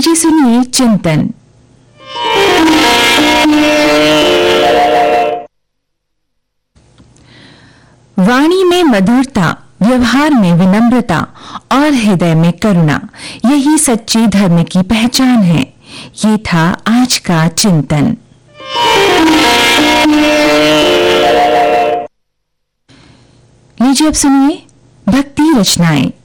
लीजिए सुनिए चिंतन। वाणी में मधुरता, व्यवहार में विनम्रता और हृदय में करुणा, यही सच्चे धर्म की पहचान है। ये था आज का चिंतन। लीजिए अब सुनिए भक्ति रचनाएं।